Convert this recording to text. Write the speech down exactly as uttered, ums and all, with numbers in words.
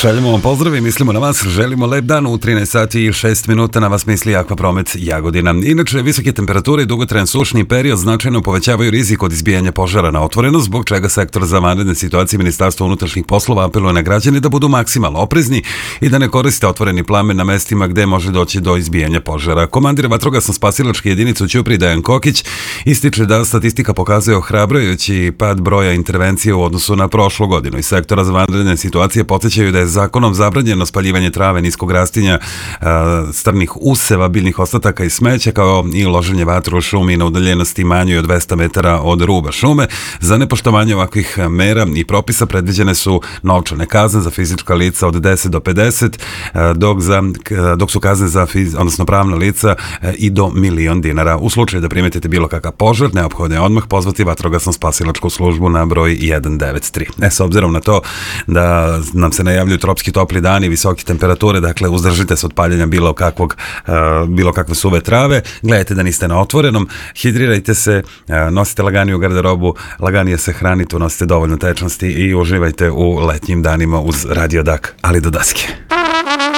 Šaljemo vam pozdrav i mislimo na vas, želimo lep dan. U trinaest sati i šest minuta na vas misli Akvapromet Jagodina. Inače, visoke temperature i dugotrajan sušni period značajno povećavaju rizik od izbijanja požara na otvoreno, zbog čega sektor za vanredne situacije Ministarstva unutrašnjih poslova apeluje na građane da budu maksimalno oprezni i da ne koriste otvoreni plamen na mestima gde može doći do izbijanja požara. Komandir vatrogasno-spasilačke jedinice u Ćupriji Dejan Kokić ističe da statistika pokazuje ohrabrujući pad broja intervencije u odnosu na prošlu godinu. Iz sektora za vanredne situacije podsjećaju da je zakonom zabranjeno spaljivanje trave, niskog rastinja, strnih useva, biljnih ostataka i smeća, kao i loženje vatre u šumi na udaljenosti manjoj od dvesta metara od ruba šume. Za nepoštovanje ovakvih mera i propisa predviđene su novčane kazne za fizička lica od deset do pedeset, dok, za, dok su kazne za fiz, odnosno pravna lica i do milion dinara. U slučaju da primetite bilo kakav požar, neophodno je odmah pozvati vatrogasno-spasilačku službu na broj jedan devet tri. E, s obzirom na to da nam se najavljuju tropski topli dani, visoke temperature, dakle uzdržite se od paljenja bilo kakvog, uh, bilo kakve suve trave, gledajte da niste na otvorenom, hidrirajte se, uh, nosite laganiju garderobu, laganije se hranite, nosite dovoljno tečnosti i uživajte u letnjim danima uz Radio Dak, ali do daske.